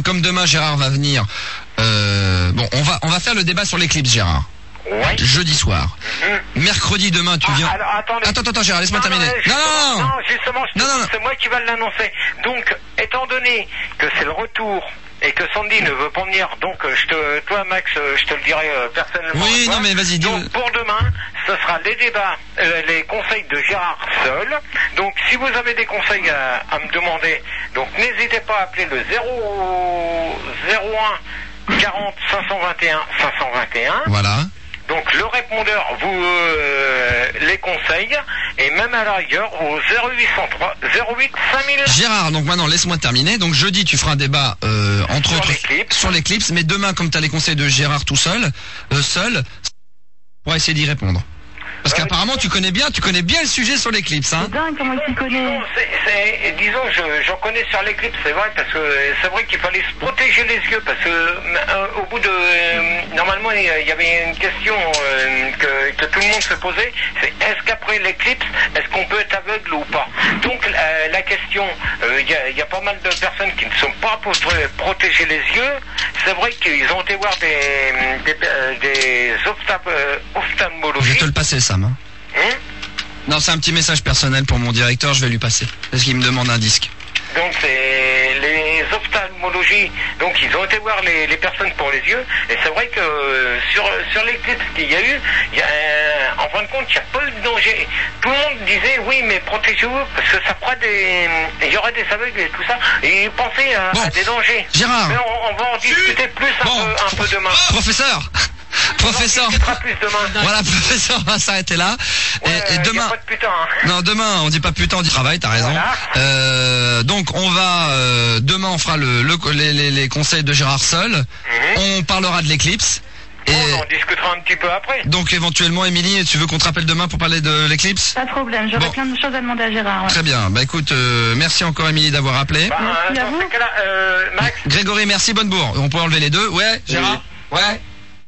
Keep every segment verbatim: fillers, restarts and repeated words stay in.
comme demain Gérard va venir, euh, bon, on va on va faire le débat sur l'éclipse, Gérard. Ouais. Jeudi soir. Mmh. Mercredi demain, tu viens. Ah, alors, attendez. Attends, attends, Gérard, laisse-moi terminer. Non, non, non, non, non, justement, je non, te, non, non. c'est moi qui va l'annoncer. Donc, étant donné que c'est le retour et que Sandy ne veut pas venir, donc je te, toi Max, je te le dirai euh, personnellement. Oui, toi. non mais vas-y, dis. Donc pour demain, ce sera les débats, euh, les conseils de Gérard seul. Donc si vous avez des conseils à, à me demander, donc n'hésitez pas à appeler le zéro zéro un quarante cinq cent vingt et un cinq cent vingt et un. Voilà. Donc le répondeur vous euh, les conseille et même à la rigueur au zéro huit cent trois zéro huit cinq mille. Gérard, donc maintenant laisse-moi terminer. Donc jeudi tu feras un débat euh, entre sur autres l'éclipse. sur l'éclipse, mais demain comme tu as les conseils de Gérard tout seul, euh, seul, on va essayer d'y répondre. Parce Ouais, qu'apparemment tu connais bien, tu connais bien le sujet sur l'éclipse, hein. C'est dingue comment il s'y connaît. Disons, c'est, c'est, disons je, j'en connais sur l'éclipse, c'est vrai, parce que c'est vrai qu'il fallait se protéger les yeux, parce que euh, au bout de... Euh, normalement, il y avait une question euh, que, que tout le monde se posait, c'est est-ce qu'après l'éclipse, est-ce qu'on peut être aveugle ou pas? Donc euh, la question, il euh, y, y a pas mal de personnes qui ne sont pas pour protéger les yeux. C'est vrai qu'ils ont été voir des, des, euh, des ophta- euh, ophtalmologistes. Je vais te le passer, Sam. Hein. Hein? Non, c'est un petit message personnel pour mon directeur, je vais lui passer. Parce qu'il me demande un disque. Donc c'est les ophtalmologies, donc ils ont été voir les, les personnes pour les yeux, et c'est vrai que euh, sur, sur l'éclipse qu'il y a eu, il y a, euh, en fin de compte, il n'y a pas eu de danger. Tout le monde disait oui, mais protégez-vous, parce que ça fera des... il y aurait des aveugles et tout ça, et ils pensaient à, bon. à des dangers. Gérard. Mais on, on va en discuter plus un, bon. peu, un peu demain. Professeur Professeur On en discutera plus demain. Voilà, professeur, on va s'arrêter là. Ouais, et, et euh, demain... y a pas de putain, hein. Non, demain, on dit pas putain, on dit travail, t'as raison. Voilà. Euh, donc, on va... Euh, demain, on fera le, le, les, les, les conseils de Gérard seul. Mm-hmm. On parlera de l'éclipse. Et on en discutera un petit peu après. Donc, éventuellement, Émilie, tu veux qu'on te rappelle demain pour parler de l'éclipse? Pas de problème, j'aurais bon. plein de choses à demander à Gérard. Ouais. Très bien. Bah écoute, euh, merci encore, Émilie, d'avoir appelé. Bah, Merci à dans vous. ce cas-là, euh, Max. Grégory, merci, bonne bourre. On peut enlever les deux. Ouais, Gérard? Oui. Ouais.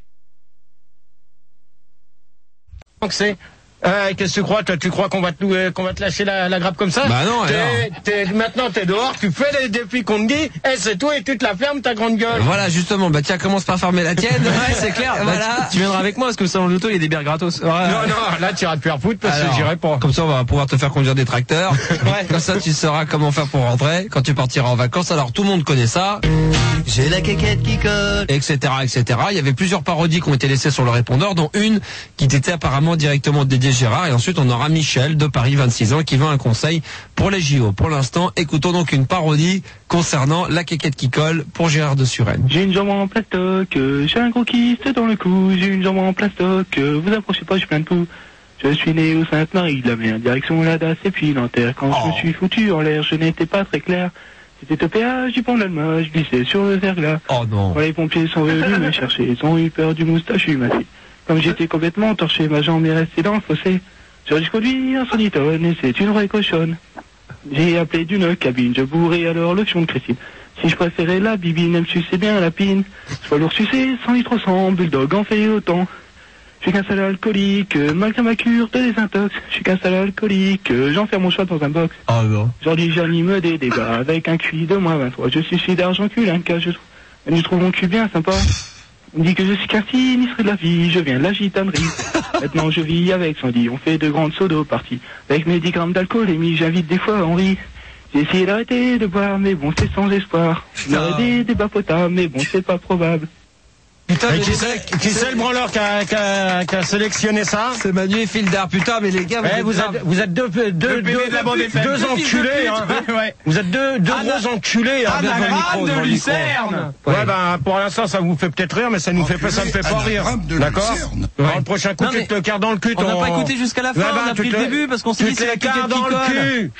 Donc c'est... Euh, qu'est-ce que tu crois? Toi, tu crois qu'on va te louer, qu'on va te lâcher la, la grappe comme ça? Bah non, t'es, t'es, maintenant t'es dehors, tu fais les défis qu'on te dit, et c'est tout, et tu te la fermes ta grande gueule. Voilà, justement, bah tiens, commence par fermer la tienne. Ouais, c'est clair. Voilà. Bah, tu, tu viendras avec moi parce que le salon de l'auto, il y a des bières gratos. Ouais. Non, non, là tu iras te faire foutre parce Alors, que j'irai pas. Comme ça, on va pouvoir te faire conduire des tracteurs. Ouais. Comme ça, tu sauras comment faire pour rentrer quand tu partiras en vacances. Alors, tout le monde connaît ça. J'ai la quéquette qui colle. Etc, et cetera. Il y avait plusieurs parodies qui ont été laissées sur le répondeur, dont une qui était apparemment directement dédiée Gérard. Et ensuite, on aura Michel de Paris, vingt-six ans, qui veut un conseil pour les J O. Pour l'instant, écoutons donc une parodie concernant la quéquette qui colle pour Gérard de Suresnes. J'ai une jambe en plastoc, j'ai un gros kyste dans le cou, j'ai une jambe en plastoc, vous approchez pas, je suis plein de poux. Je suis né au Sainte-Marie de la mer, direction la Dasse et puis Nanterre. Quand Oh. je me suis foutu en l'air, je n'étais pas très clair. C'était au péage du pont d'Alma, je glissais sur le verglas. Oh non. Quand les pompiers sont venus me chercher, ils ont eu peur du moustachu massé. Comme j'étais complètement torché, ma jambe est restée dans le fossé. J'aurais dû conduire sans y tonne et c'est une vraie cochonne. J'ai appelé d'une cabine, je bourrais alors l'option de Christine. Si je préférais la bibine, elle me suçait bien la pine. Soit lourd sucé, cent litres au cent, bulldog en fait autant. Je suis qu'un sale alcoolique, malgré ma cure de désintox. Je suis qu'un sale alcoolique, j'enferme mon chat dans un box. Oh non. Aujourd'hui j'anime des débats avec un Q I de moins vingt-trois. Je suis d'argent cul, un cas, je, je trouve mon cul bien sympa. On me dit que je suis qu'un sinistre de la vie, je viens de la gitanerie. Maintenant je vis avec Sandy, on fait de grandes sodos parties. Avec mes dix grammes d'alcoolémie, j'invite des fois Henri. J'ai essayé d'arrêter de boire, mais bon c'est sans espoir. J'aurais des débats potables, mais bon c'est pas probable. Putain, mais qui c'est, qui c'est le branleur qui a, qui a, qui a sélectionné ça? C'est Manu et Fildar. Putain, mais les gars, vous, Eh, êtes, vous êtes, vous êtes deux, deux, deux, deux, de la bande F M. deux Deux enculés, hein. Ouais. Vous êtes deux, deux Anna- gros enculés, hein. devant le micro, Anagramme devant de le micro. Lucerne. Ouais, ben, pour l'instant, ça vous fait peut-être rire, mais ça nous fait pas, ça me fait pas rire. D'accord? Alors, le prochain coup, Non, tu mais te le carres dans le cul, On n'a ton- pas écouté jusqu'à la fin, Ouais, ben, on a tu pris te le le- début parce qu'on s'est tu dit te c'est la les carres quéquette qui dans le colle. cul.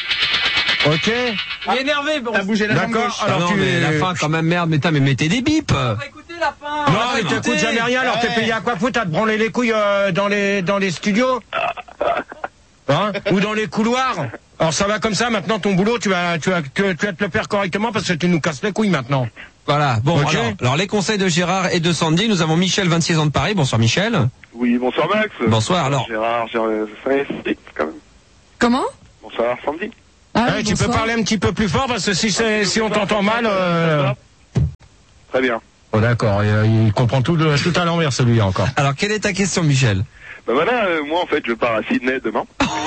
Ok? Il est énervé, bon. T'as bougé la jambe D'accord, gauche. Ah alors non, tu... mais la fin, quand même, merde. Mais, mais mettez des bips. On va écouter la fin. Non, il t'écoute jamais rien, alors t'es payé à quoi foutre à te branler les couilles euh, dans les dans les studios, hein, ou dans les couloirs. Alors ça va comme ça. Maintenant ton boulot, tu vas tu vas tu, tu vas te le faire correctement parce que tu nous casses les couilles maintenant. Voilà. Bon, Ok. alors, alors, les conseils de Gérard et de Sandy. Nous avons Michel, vingt-six ans de Paris. Bonsoir, Michel. Oui, bonsoir Max. Bonsoir, alors. Gérard, Gérard, Sandy, quand même. Comment? Bonsoir Sandy. Ah, Ouais, tu peux bonsoir. parler un petit peu plus fort parce que si c'est si on t'entend mal. Euh... Très bien. Oh, d'accord, et, euh, il comprend tout, de, tout à l'envers celui-là encore. Alors, quelle est ta question, Michel? Bah voilà, euh, moi en fait je pars à Sydney demain.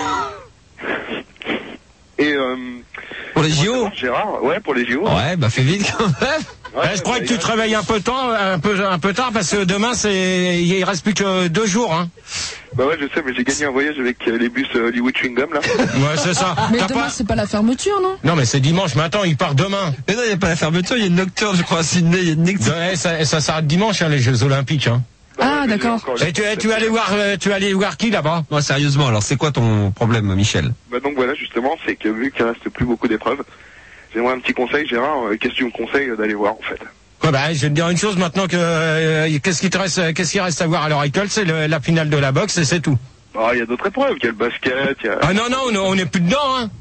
Et euh, Pour les J O? Gérard, ouais, pour les J O. Ouais, bah fais vite quand même. Ouais, Eh, je crois bah, que tu te réveilles un peu tard, un peu, un peu tard, parce que demain c'est, il reste plus que deux jours, hein. Bah ouais, je sais, mais j'ai gagné un voyage avec euh, les bus euh, Hollywood Chewing Gum là. Ouais, c'est ça. Mais T'as demain, pas... c'est pas la fermeture, non? Non, mais c'est dimanche, mais attends, il part demain. Mais non, il n'y a pas la fermeture, il y a une nocturne, je crois, à Sydney, il y a une nocturne. Ouais, ça, ça s'arrête dimanche, hein, les Jeux Olympiques, hein. Bah, Ah, ouais, mais d'accord. j'ai encore- Et tu, tu vas aller voir, euh, tu vas aller voir qui là-bas? Non, sérieusement, alors c'est quoi ton problème, Michel? Bah donc voilà, justement, c'est que vu qu'il reste plus beaucoup d'épreuves, j'aimerais un petit conseil, Gérard. euh, Qu'est-ce que tu me conseilles euh, d'aller voir en fait? Ouais, bah, je vais te dire une chose maintenant que euh, qu'est-ce qui te reste, qu'est-ce qui reste à voir à l'heure actuelle, c'est le- la finale de la boxe et c'est tout. Ah, il y a d'autres épreuves, il y a le basket, il y a... Ah non non, on, on est plus dedans, hein.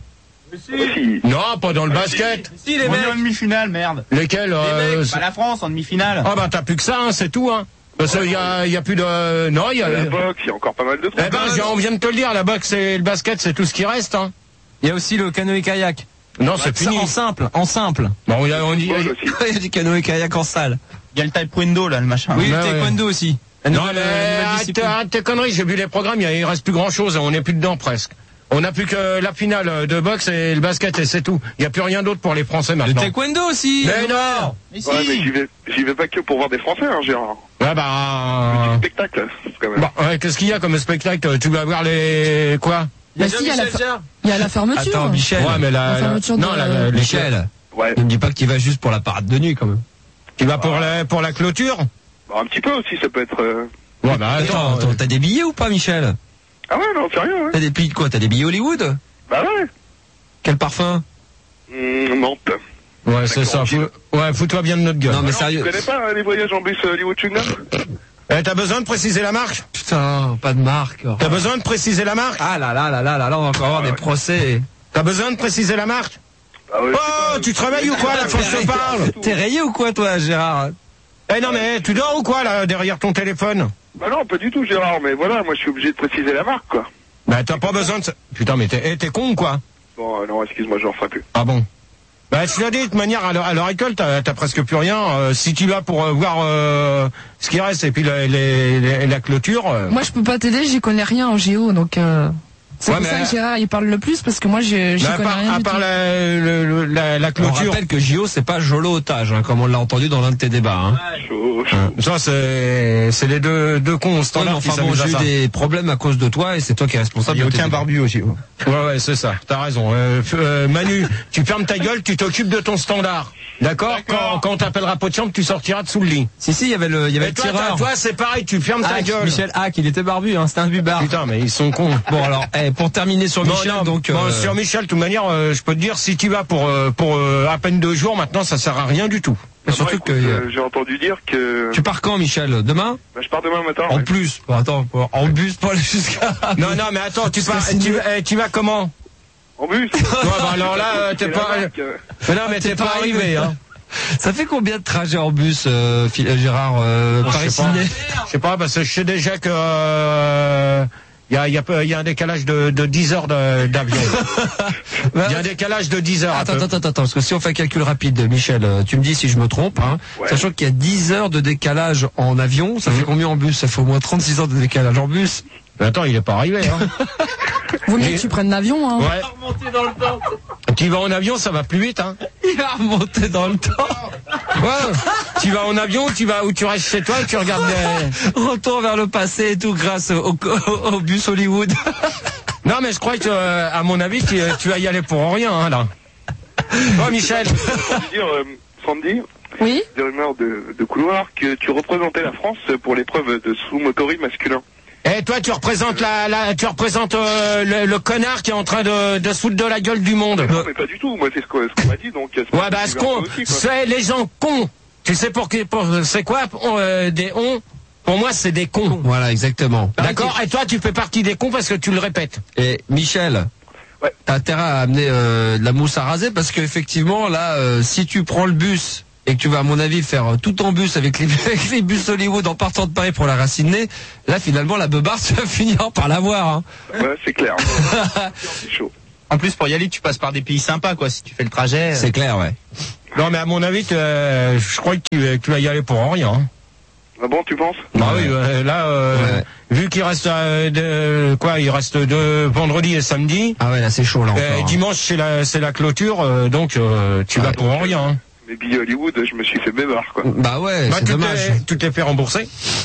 Si. Non, pas dans le basket. Si, les On est mecs. en demi-finale, merde. Lesquels Les euh, mecs, c'est- Bah, la France en demi-finale. Ah bah t'as plus que ça, hein, c'est tout, hein. Parce qu'il y a, il y a plus de, non, il y a. La boxe, il y a encore pas mal de trucs. Eh ben, j'ai- on vient de te le dire, la boxe et le basket, c'est tout ce qui reste, hein. Il y a aussi le canoë-kayak. Non, c'est Ça, fini. En simple, en simple. Bon, on, y a- on dit. Football aussi. Il y a du canoë-kayak en salle. Il y a le taekwondo là, le machin. Oui, Ouais, le taekwondo aussi. La Non, nouvelle, mais euh, nouvelle arrête, discipline. arrête tes conneries, j'ai vu les programmes, il y a- il reste plus grand chose, on est plus dedans presque. On n'a plus que la finale de boxe et le basket et c'est tout. Il n'y a plus rien d'autre pour les Français Le maintenant. taekwondo aussi. Mais non. Mais si. Ouais, mais j'y vais, j'y vais pas que pour voir des Français, hein, Gérard. Ouais bah. Spectacle, quand même. Bon, ouais, qu'est-ce qu'il y a comme spectacle? Tu vas voir les quoi? Bah si, il y a la fer- il y a la fermeture. Attends, Michel. Ouais, mais la, La fermeture non, de- la, la- les- Michel, Ouais. ne me dis pas que tu vas juste pour la parade de nuit, quand même. Tu vas pour la pour la clôture? Bah, un petit peu aussi, ça peut être... euh, Ouais bah Attends, attends. attends, t'as des billets ou pas, Michel? Ah ouais, non, sérieux, ouais. T'as des billets de quoi? T'as des billets Hollywood? Bah ouais. Quel parfum? Mmh, Nantes. Ouais, c'est ça. D'accord, Fous- ouais, fous-toi bien de notre gueule. Non, mais Alors, sérieux. tu connais pas hein, les voyages en bus euh, Hollywood Chewing Gum? Eh, t'as besoin de préciser la marque? Putain, pas de marque. T'as besoin de préciser la marque? Ah là là là là là là, on va encore avoir des procès. T'as besoin de préciser la marque? Ah ouais, Oh, tu te réveilles ou quoi là, faut que je te parle? T'es rayé ou quoi, toi, Gérard? Eh non mais tu dors ou quoi là derrière ton téléphone? Bah non, pas du tout, Gérard, mais voilà, moi je suis obligé de préciser la marque, quoi. Bah t'as pas besoin de ça. Putain mais t'es eh, t'es con ou quoi? Bon, euh, non, excuse-moi, je ne referai plus. Ah bon? Bah je l'ai dit de toute manière à l'heure à l'heure actuelle t'as t'as presque plus rien. Euh, si tu vas pour euh, voir euh, ce qui reste et puis la, les- les- la clôture. euh, Moi, je peux pas t'aider, j'y connais rien en géo, donc euh, c'est Ouais, pour mais- ça que Gérard il parle le plus parce que moi, je- j'y bah, à connais part, rien à du part tout. la, le- le- la, la On clôture. rappelle que J O, c'est pas Jolo otage, hein, comme on l'a entendu dans l'un de tes débats. Hein. Chaud, chaud. Ça c'est c'est les deux deux cons au Ouais, mais standard qui enfin bon, s'amusent à j'ai eu ça. des problèmes à cause de toi et c'est toi qui es responsable. Il y a de tes aucun débats. barbu aussi. ouais. Ouais, ouais, c'est ça. T'as raison. Euh, f- euh, Manu, tu fermes ta gueule, tu t'occupes de ton standard. D'accord? Quand, quand on t'appellera pot de chambre, tu sortiras de sous le lit. Si, si, il y avait le, il y avait Et le toi, tireur. t'as- toi, c'est pareil, tu fermes ta Hack, gueule. Michel Hack, il était barbu, hein, c'était un bubard. Putain, mais ils sont cons. Bon alors, eh, pour terminer sur Bon, Michel, non, donc. bon, euh, sur Michel, de toute manière, euh, je peux te dire, si tu vas pour euh, pour euh, à peine deux jours, maintenant, ça sert à rien du tout. mais Bah, surtout moi, que. écoute, euh, euh, j'ai entendu dire que... Tu pars quand, Michel? Demain? Bah, je pars demain matin. En ouais. plus. Bon, attends, pour- en bus pour aller jusqu'à. Non, non, mais attends, tu Jusqu'à pars, Sydney. tu, eh, tu vas comment? En bus. Ouais, bah, alors là, euh, t'es C'est pas, la marque, euh. mais non, mais T'es t'es pas pas arrivé, hein. Ça fait combien de trajets en bus, euh, Phil- euh, Gérard, euh, Je sais pas. Paris-Sydney? Je sais pas, parce que je sais déjà que euh, il y a, il y, a, peu- il y a un décalage de, de dix heures de- d'avion. Il y a un décalage de dix heures. Attends, un peu. attends, attends, attends, parce que si on fait un calcul rapide, Michel, euh, tu me dis si je me trompe, hein, Ouais. sachant qu'il y a dix heures de décalage en avion, ça fait combien en bus? Ça fait au moins trente-six heures de décalage en bus. Mais attends, il est pas arrivé. Hein. Vaut mieux que tu prennes l'avion, hein. Ouais. Remonter dans le temps. Tu vas en avion, ça va plus vite. Hein. Il a remonté dans le temps. Ouais. Tu vas en avion, tu vas ou tu restes chez toi, et tu regardes. Les... Retour vers le passé et tout grâce au, au, au bus Hollywood. Non, mais je crois que, euh, à mon avis, tu, tu vas y aller pour rien, hein, là. Oh, Michel. Je veux dire, euh, Sandy, Oui. des rumeurs de, de couloir que tu représentais la France pour l'épreuve de sumo-kori masculin. Eh, toi, tu représentes la, la tu représentes euh, le, le connard qui est en train de, de se foutre de la gueule du monde. Non, mais pas du tout. Moi, c'est ce qu'on ce qu'on m'a dit, donc... c'est Ouais, bah, ce qu'on, aussi, quoi. c'est les gens cons. Tu sais pour qui, pour, c'est quoi, on, euh, des on? Pour moi, c'est des cons. Voilà, exactement. D'accord? Et toi, tu fais partie des cons parce que tu le répètes. Et Michel, Ouais. t'as intérêt à amener euh, de la mousse à raser parce qu'effectivement, là, euh, si tu prends le bus et que tu vas, à mon avis, faire euh, tout en bus avec les, avec les bus Hollywood en partant de Paris pour la Sydney, là, finalement, la beubarde, tu vas finir par l'avoir. Hein. Ouais, c'est clair. c'est chaud. En plus, pour y aller, tu passes par des pays sympas, quoi. Si tu fais le trajet. euh, C'est clair, ouais. Non, mais à mon avis, tu, euh, je crois que tu, tu vas y aller pour rien. Hein. Ah bon, tu penses? Bah oui, euh, là, euh, Ouais. vu qu'il reste euh, de, quoi, il reste de vendredi et samedi. Ah ouais, là c'est chaud là encore. Euh, dimanche c'est la c'est la clôture, euh, donc euh, tu Ouais, vas pour donc, rien. Hein. Mais billets Hollywood, je me suis fait bébar, quoi. Bah ouais, Bah, c'est tout dommage. est, tout est fait rembourser.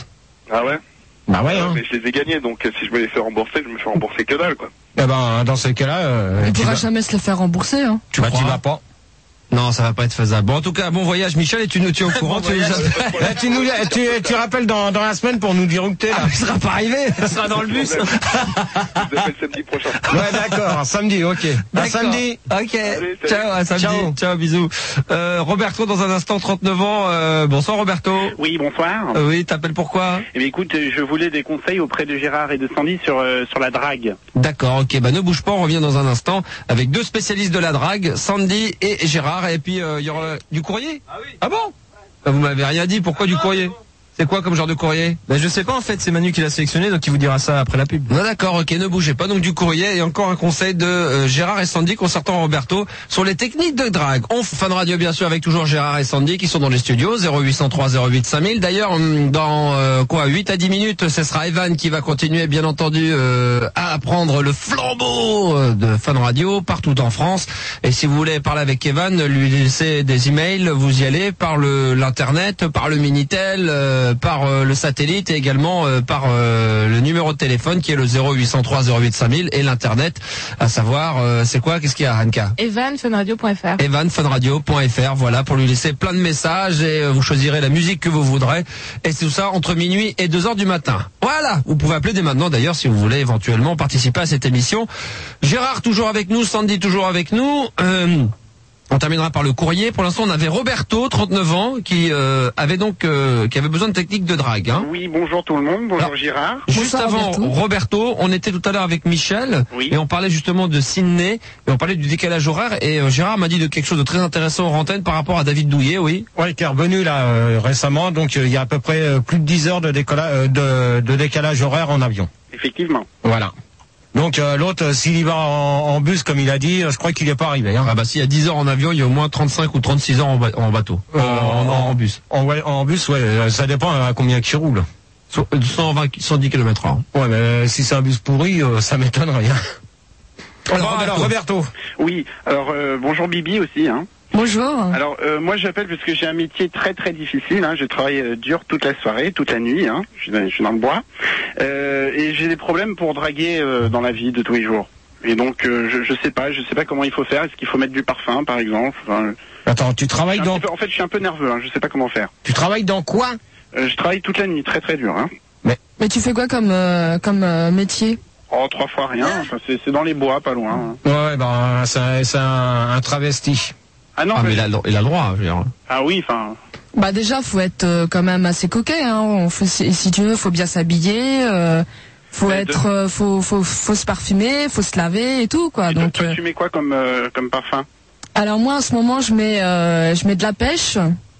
Ah ouais? Bah ouais. Ah, Hein. mais je les ai gagnés, donc euh, si je me les fais rembourser, je me fais rembourser que dalle, quoi. Eh ben dans ces cas-là, euh, On tu pourra vas, jamais se le faire rembourser. Hein. tu, bah, tu crois vas pas. Non, ça va pas être faisable. Bon, en tout cas, bon voyage, Michel, et tu nous tiens au courant. tu, nous appelles. Là, tu nous tu, tu rappelles dans, dans la semaine pour nous dire où t'es là. Ah, il sera pas arrivé. Ça sera dans le bus. Je vous appelle samedi prochain. Ouais d'accord, samedi, ok. À D'accord. samedi. Ok. Allez, salut. Ciao, à samedi. Ciao. Ciao, bisous. Euh, Roberto, dans un instant, trente-neuf ans. Euh, bonsoir, Roberto. Oui, bonsoir. Euh, oui, t'appelles pourquoi? Eh bien, écoute, je voulais des conseils auprès de Gérard et de Sandy sur, euh, sur la drague. D'accord, ok. Bah, ne bouge pas, on revient dans un instant avec deux spécialistes de la drague, Sandy et Gérard. Et puis, euh, il y aura du courrier. Ah oui. Ah bon? Bah, vous m'avez rien dit. Pourquoi du courrier? C'est quoi comme genre de courrier? Bah, je sais pas, en fait, c'est Manu qui l'a sélectionné, donc il vous dira ça après la pub. Non, d'accord, ok, ne bougez pas. Donc du courrier et encore un conseil de euh, Gérard et Sandy concernant Roberto sur les techniques de drague. On Fun Radio bien sûr avec toujours Gérard et Sandy qui sont dans les studios zéro huit cent trois zéro huit cinq mille. D'ailleurs, hum, dans euh, quoi huit à dix minutes, ce sera Evan qui va continuer bien entendu euh, à prendre le flambeau euh, de Fun Radio partout en France. Et si vous voulez parler avec Evan, lui laisser des emails, vous y allez par le l'internet, par le Minitel, euh, par euh, le satellite et également euh, par euh, le numéro de téléphone qui est le zéro huit cent trois zéro huit cinq mille et l'internet, à savoir euh, c'est quoi, qu'est-ce qu'il y a, Hanka? evan funradio point f r. evan funradio point f r, voilà, pour lui laisser plein de messages et euh, vous choisirez la musique que vous voudrez et c'est tout ça entre minuit et deux heures du matin. Voilà, vous pouvez appeler dès maintenant d'ailleurs si vous voulez éventuellement participer à cette émission. Gérard toujours avec nous, Sandy toujours avec nous. Euh, On terminera par le courrier. Pour l'instant, on avait Roberto, trente-neuf ans, qui euh, avait donc euh, qui avait besoin de techniques de drague. Hein. Oui, bonjour tout le monde, bonjour Alors, Gérard. Juste Bonsoir, avant Roberto. Roberto, on était tout à l'heure avec Michel Oui. et on parlait justement de Sydney et on parlait du décalage horaire et euh, Gérard m'a dit de quelque chose de très intéressant en antenne par rapport à David Douillet, oui. Ouais, qui est revenu là euh, récemment, donc euh, il y a à peu près euh, plus de dix heures de, décolla- euh, de, de décalage horaire en avion. Effectivement. Voilà. Donc euh, l'autre, euh, s'il y va en, en bus comme il a dit, euh, je crois qu'il n'est pas arrivé. Hein. Ah bah s'il y a dix heures en avion, il y a au moins trente-cinq ou trente-six heures en, ba- en bateau, Euh, en, en- en bus. En, ouais, en bus, ouais, euh, ça dépend à combien qu'il roule. So- cent vingt, cent dix kilomètres heure. Ouais, mais euh, si c'est un bus pourri, euh, ça m'étonnerait. Hein. Alors, Bon, alors, Roberto. Oui, alors euh, bonjour Bibi aussi. Hein. Bonjour. Alors euh, moi j'appelle parce que j'ai un métier très très difficile. Hein. Je travaille euh, dur toute la soirée, toute la nuit. Hein. Je, suis dans, je suis dans le bois euh, et j'ai des problèmes pour draguer euh, dans la vie de tous les jours. Et donc euh, je, je sais pas, je sais pas comment il faut faire. Est-ce qu'il faut mettre du parfum par exemple? Enfin, Attends, tu travailles je suis un dans, petit peu- en fait je suis un peu nerveux. Hein. Je sais pas comment faire. tu travailles dans quoi? Euh, je travaille toute la nuit, très très dur. Hein. Mais tu fais quoi comme, euh, comme euh, métier? Oh trois fois rien. Enfin, c'est c'est dans les bois, pas loin. Hein. Ouais, ouais, ben c'est c'est un, un travesti. Ah non. Ah mais mais- il a, il a le droit, je veux dire. Ah oui, enfin. Bah déjà, faut être euh, quand même assez coquet. Hein. On faut, si, si tu veux, faut bien s'habiller. Euh, faut Mais être, euh, faut, faut, faut se parfumer, faut se laver et tout quoi. Et toi, Donc, toi, euh, tu mets quoi comme euh, comme parfum? alors moi, en ce moment, je mets, euh, je mets de la pêche.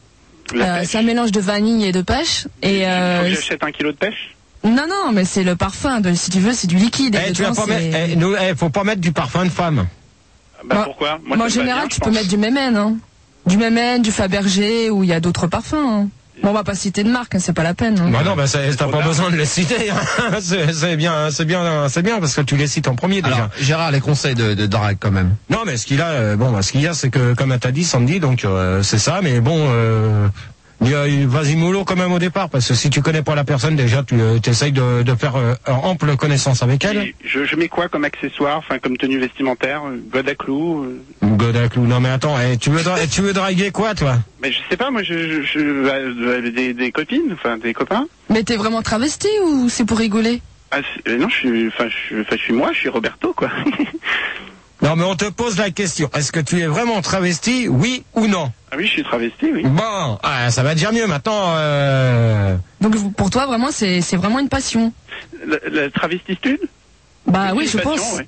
La Euh, pêche. c'est un mélange de vanille et de pêche. Et Il faut euh, que j'achète un kilo de pêche. non, non, mais c'est le parfum. De, si tu veux, c'est du liquide. Eh, Et tu vas dedans, pas c'est- mettre, eh, nous, eh, faut pas mettre du parfum de femme. Bah Moi- pourquoi? Moi, ça en me va général, bien, tu je peux pense. mettre du Mémène. Hein. Du Mémène, du Fabergé, ou il y a d'autres parfums. Hein. Bon, on va pas citer de marque, hein, c'est pas la peine. Hein. Bah non, bah c'est- t'as trop pas tard. besoin de les citer. Hein. c'est c'est bien, c'est bien, c'est bien parce que tu les cites en premier déjà. Alors, Gérard, les conseils de, de drague quand même. Non, mais ce qu'il a, euh, bon, bah, ce qu'il y a, c'est que comme t'as dit, Sandy, donc euh, c'est ça. Mais bon, euh, il y a- il- vas-y mollo quand même au départ, parce que si tu connais pas la personne, déjà, tu euh, essayes de, de faire euh, ample connaissance avec elle. Et Je, je mets quoi comme accessoire, enfin comme tenue vestimentaire, euh, god à clous euh, Godaclou, non mais attends, eh, tu veux, dra- eh, tu veux draguer quoi, toi? Mais je sais pas, moi je, je, je euh, des, des copines, enfin des copains. Mais t'es vraiment travesti ou c'est pour rigoler? Ah, c'est- euh, non, je suis, enfin je, suis- enfin, je suis moi, je suis Roberto quoi. Non, mais on te pose la question. Est-ce que tu es vraiment travesti, oui ou non? Ah oui, je suis travesti, oui. Bon, ah, ça va déjà mieux maintenant. Euh... Donc pour toi, vraiment, c'est c'est vraiment une passion. La, la travestitude? Bah oui, C'est je une passion, pense. ouais.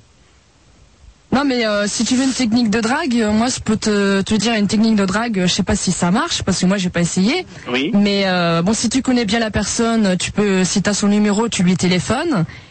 Non, mais euh, si tu veux une technique de drague, euh, moi, je peux te, te dire une technique de drague. euh, Je sais pas si ça marche parce que moi, j'ai pas essayé. Oui. Mais euh, bon, si tu connais bien la personne, tu peux, si t'as son numéro, tu lui téléphones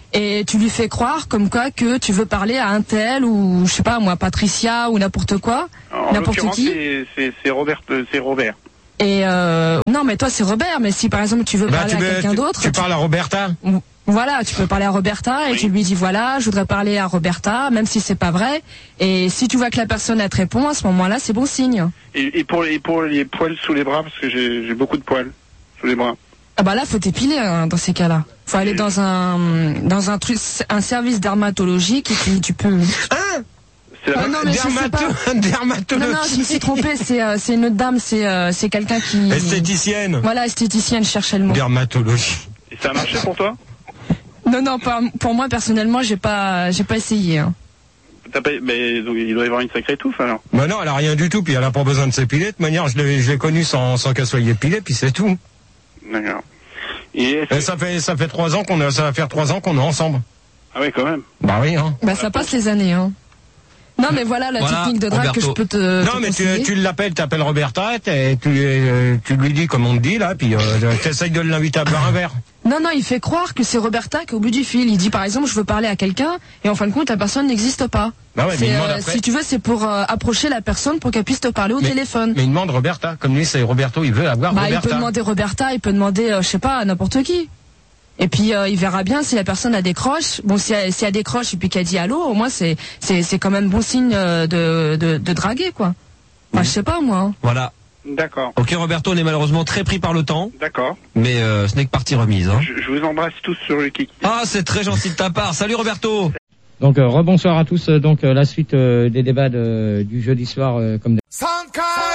et tu lui fais croire comme quoi que tu veux parler à un tel ou je sais pas moi Patricia ou n'importe quoi, En n'importe l'occurrence, qui. c'est- c'est c'est Robert, euh, c'est Robert. Et euh, non mais toi c'est Robert, mais si par exemple tu veux Bah, parler tu, à veux- quelqu'un tu- d'autre, tu parles à Roberta. voilà, tu peux parler à Roberta et tu lui dis voilà, je voudrais parler à Roberta, même si c'est pas vrai. Et si tu vois que la personne elle te répond, à ce moment-là, c'est bon signe. Et, et pour et pour les poils sous les bras, parce que j'ai j'ai beaucoup de poils sous les bras. Ah bah là, faut t'épiler hein, dans ces cas-là. Faut aller dans un dans un truc, un service dermatologique et puis tu peux. Hein Ah non mais je sais pas. Dermatologie. Non non, je me suis trompée. C'est euh, c'est une autre dame. C'est euh, c'est quelqu'un qui. Esthéticienne. Voilà, esthéticienne. Je cherchais le mot. Dermatologie. Et ça a marché pour toi? Non non, pas, pour moi personnellement, j'ai pas j'ai pas essayé. Hein. T'as pas, mais donc, il doit y avoir une sacrée touffe alors. Bah non, elle a rien du tout, puis elle a pas besoin de s'épiler. De toute manière, je l'ai, je l'ai connue sans, sans qu'elle soit épilée, puis c'est tout. D'accord. Et, Et ça fait, ça fait trois ans qu'on a, ça va faire trois ans qu'on est ensemble. Ah oui, quand même. Bah oui, hein. Bah ça passe les années. Hein. Non mais voilà la Voilà, technique de drague que je peux te. Non, te mais tu, conseiller. tu l'appelles, t'appelles Roberta, t'es- tu, euh, tu lui dis comme on te dit là, puis euh, t'essayes de l'inviter à boire un verre. Non, non, il fait croire que c'est Roberta qui est au bout du fil. Il dit par exemple, je veux parler à quelqu'un, et en fin de compte, la personne n'existe pas. Bah ouais, mais C'est, il demande euh, après. si tu veux, c'est pour euh, approcher la personne pour qu'elle puisse te parler au Mais- téléphone. Mais il demande Roberta, comme lui c'est Roberto, il veut avoir Bah, il Roberta. peut demander Roberta, il peut demander, euh, je sais pas, à n'importe qui. Et puis euh, il verra bien si la personne a décroche. Bon, si elle, si elle décroche et puis qu'elle dit allô, au moins c'est c'est c'est quand même bon signe euh, de de, de draguer quoi. Enfin, je sais pas moi. hein. Voilà. D'accord. Ok Roberto, on est malheureusement très pris par le temps. D'accord. Mais euh, ce n'est que partie remise. Hein. Je, je vous embrasse tous sur le kiki. Ah, c'est très gentil de ta part. Salut Roberto. Donc euh, rebonsoir à tous. Euh, Donc euh, la suite euh, des débats de- du jeudi soir, euh, comme d'habitude.